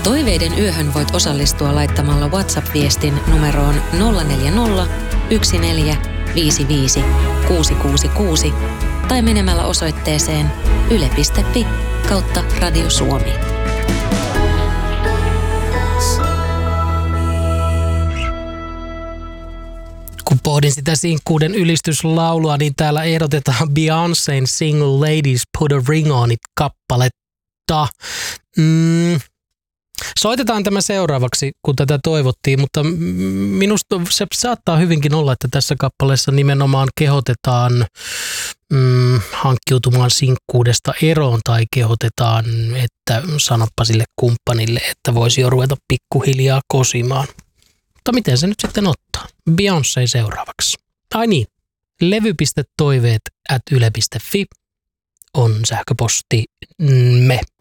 Toiveiden yöhön voit osallistua laittamalla WhatsApp-viestin numeroon 040 14 55 666 tai menemällä osoitteeseen yle.fi/Radio Suomi. Kun pohdin sitä sinkkuuden ylistyslaulua, niin täällä ehdotetaan Beyoncén Single Ladies Put a Ring on It -kappaletta. Soitetaan tämä seuraavaksi, kun tätä toivottiin, mutta minusta se saattaa hyvinkin olla, että tässä kappaleessa nimenomaan kehotetaan hankkiutumaan sinkkuudesta eroon tai kehotetaan, että sanoppa sille kumppanille, että voisi jo ruveta pikkuhiljaa kosimaan. Mutta miten se nyt sitten ottaa? Beyoncé seuraavaksi. Ai niin, levy.toiveet@yle.fi on sähköpostimme.